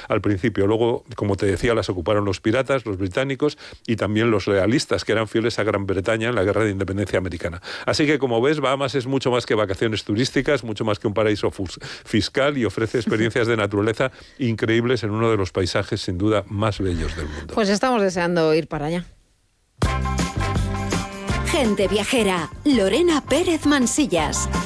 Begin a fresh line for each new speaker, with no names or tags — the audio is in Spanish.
al principio. Luego, como te decía, las ocuparon los piratas, los británicos y también los lealistas, que eran fieles a Gran Bretaña en la Guerra de Independencia americana. Así que, como ves, Bahamas es mucho más que vacaciones turísticas, mucho más que un paraíso fiscal, y ofrece experiencias de naturaleza increíbles en uno de los paisajes sin duda más bellos del mundo.
Pues estamos deseando ir para allá.
Gente viajera, Lorena Pérez Mansillas.